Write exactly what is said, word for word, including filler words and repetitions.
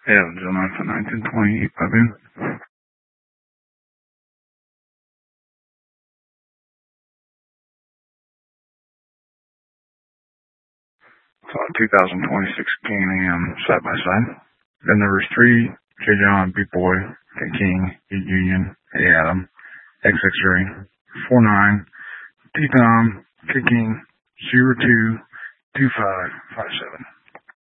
Yeah, July nineteen twenty, Babu. So two thousand twenty-six King and A M side by side. Then there was three J. John, Big Boy, K King, E Union, A Adam, X X-Ray, four nine, T Tom, K King, zero two, two five five seven.